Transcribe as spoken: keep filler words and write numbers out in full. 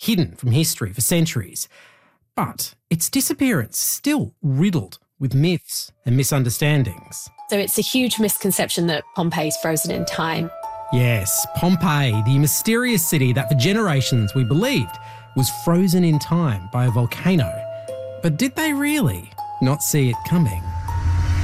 hidden from history for centuries. But its disappearance is still riddled with myths and misunderstandings. So it's a huge misconception that Pompeii's frozen in time. Yes, Pompeii, the mysterious city that for generations we believed was frozen in time by a volcano. But did they really not see it coming?